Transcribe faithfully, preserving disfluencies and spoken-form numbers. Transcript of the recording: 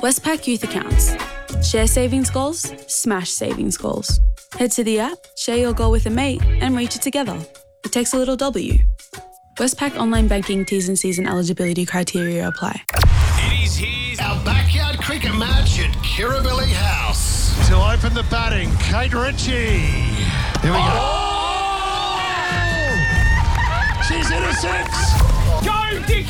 Westpac Youth Accounts. Share savings goals, smash savings goals. Head to the app, share your goal with a mate and reach it together. It takes a little W. Westpac Online Banking T's and C's and eligibility criteria apply. It is here, our backyard cricket match at Kirribilli House. To open the batting, Kate Ritchie. Here we go. Oh! She's in a six.